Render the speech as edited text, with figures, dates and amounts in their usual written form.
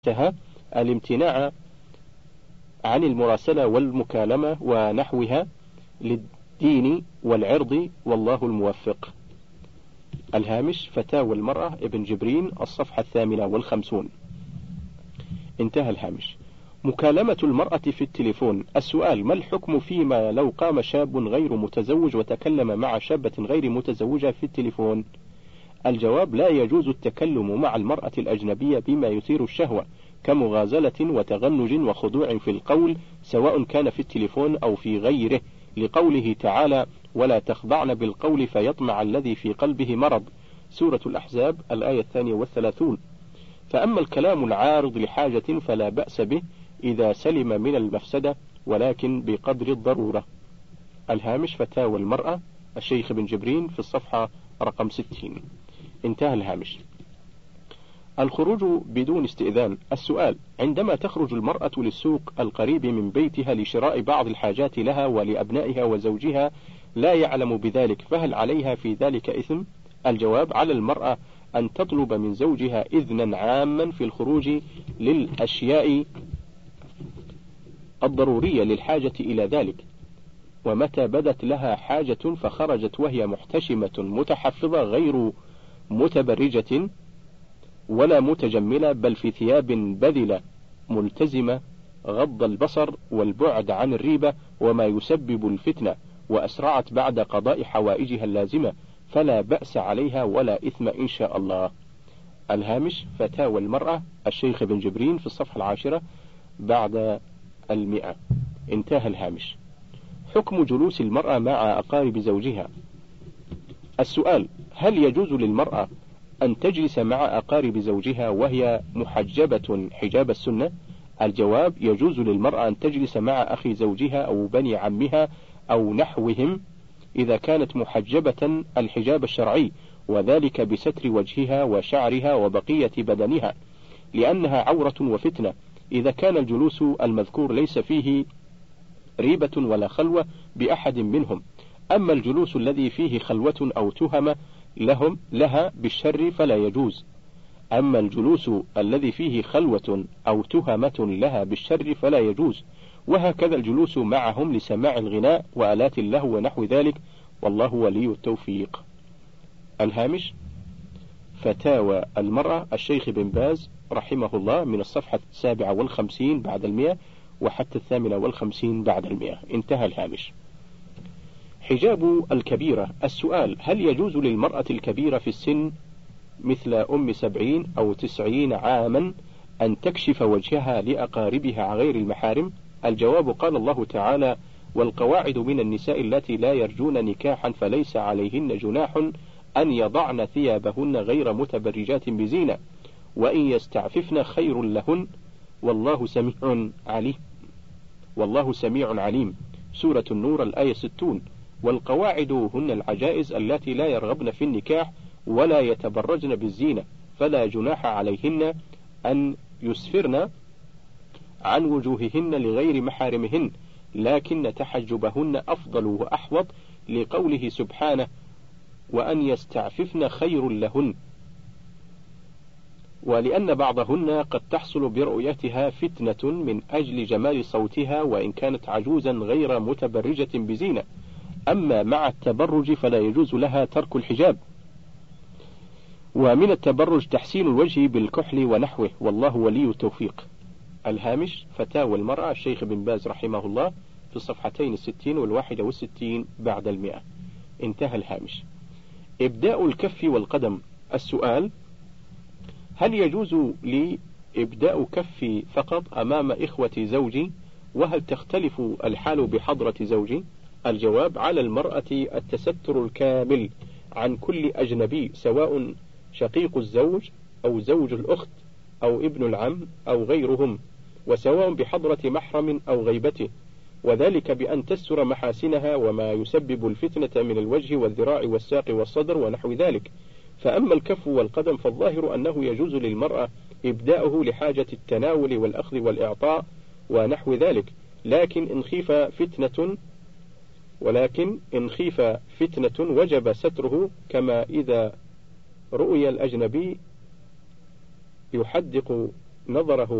انتهى الامتناع عن المراسلة والمكالمة ونحوها للدين والعرض والله الموفق. الهامش فتاوى المرأة ابن جبرين الصفحة 58. انتهى الهامش. مكالمة المرأة في التليفون. السؤال: ما الحكم فيما لو قام شاب غير متزوج وتكلم مع شابة غير متزوجة في التليفون؟ الجواب: لا يجوز التكلم مع المرأة الأجنبية بما يثير الشهوة كمغازلة وتغنج وخضوع في القول، سواء كان في التليفون أو في غيره، لقوله تعالى: ولا تخضعن بالقول فيطمع الذي في قلبه مرض، سورة الأحزاب الآية 32. فأما الكلام العارض لحاجة فلا بأس به إذا سلم من المفسدة، ولكن بقدر الضرورة. الهامش فتاوى المرأة الشيخ ابن جبرين في الصفحة رقم 60. انتهى الهامش. الخروج بدون استئذان. السؤال: عندما تخرج المرأة للسوق القريب من بيتها لشراء بعض الحاجات لها ولأبنائها وزوجها لا يعلم بذلك، فهل عليها في ذلك إثم؟ الجواب: على المرأة أن تطلب من زوجها إذنا عاما في الخروج للأشياء الضرورية للحاجة إلى ذلك، ومتى بدت لها حاجة فخرجت وهي محتشمة متحفظة غير متبرجة ولا متجملة، بل في ثياب بذلة ملتزمة، غض البصر والبعد عن الريبة وما يسبب الفتنة، وأسرعت بعد قضاء حوائجها اللازمة، فلا بأس عليها ولا إثم إن شاء الله. الهامش فتاوى المرأة الشيخ ابن جبرين في الصفحة 10 بعد 100. انتهى الهامش. حكم جلوس المرأة مع أقارب زوجها. السؤال: هل يجوز للمرأة أن تجلس مع أقارب زوجها وهي محجبة حجاب السنة؟ الجواب: يجوز للمرأة أن تجلس مع أخي زوجها أو بني عمها أو نحوهم إذا كانت محجبة الحجاب الشرعي، وذلك بستر وجهها وشعرها وبقية بدنها، لأنها عورة وفتنة. إذا كان الجلوس المذكور ليس فيه ريبة ولا خلوة بأحد منهم. أما الجلوس الذي فيه خلوة أو تهم لها بالشر فلا يجوز. أما الجلوس الذي فيه خلوة أو تهمة لها بالشر فلا يجوز، وهكذا الجلوس معهم لسماع الغناء وآلات اللهو ونحو ذلك، والله ولي التوفيق. الهامش فتاوى المرأة الشيخ بن باز رحمه الله من الصفحة 57 بعد 100 وحتى 58 بعد 100. انتهى الهامش. حجاب الكبيرة. السؤال: هل يجوز للمرأة الكبيرة في السن مثل أم 70 أو 90 عاما أن تكشف وجهها لأقاربها غير المحارم؟ الجواب: قال الله تعالى: والقواعد من النساء اللاتي لا يرجون نكاحا فليس عليهن جناح أن يضعن ثيابهن غير متبرجات بزينة، وإن يستعففن خير لهن، والله سميع عليم، سورة النور الآية 60. والقواعد هن العجائز اللاتي لا يرغبن في النكاح ولا يتبرجن بالزينة، فلا جناح عليهن أن يسفرن عن وجوههن لغير محارمهن، لكن تحجبهن أفضل وأحوط، لقوله سبحانه: وأن يستعففن خير لهن، ولأن بعضهن قد تحصل برؤيتها فتنة من أجل جمال صوتها وإن كانت عجوزا غير متبرجة بزينة. أما مع التبرج فلا يجوز لها ترك الحجاب. ومن التبرج تحسين الوجه بالكحل ونحوه، والله ولي التوفيق. الهامش فتاوى المرأة الشيخ بن باز رحمه الله في الصفحتين 60 و61 بعد 100. انتهى الهامش. إبداء الكف والقدم. السؤال: هل يجوز لي إبداء كفي فقط أمام إخوة زوجي؟ وهل تختلف الحال بحضرة زوجي؟ الجواب: على المرأة التستر الكامل عن كل أجنبي، سواء شقيق الزوج أو زوج الأخت أو ابن العم أو غيرهم، وسواء بحضرة محرم أو غيبته، وذلك بأن تستر محاسنها وما يسبب الفتنة من الوجه والذراع والساق والصدر ونحو ذلك. فأما الكف والقدم فالظاهر أنه يجوز للمرأة إبداؤه لحاجة التناول والأخذ والإعطاء ونحو ذلك، لكن إن خيف فتنة وجب ستره، كما إذا رؤي الأجنبي يحدق نظره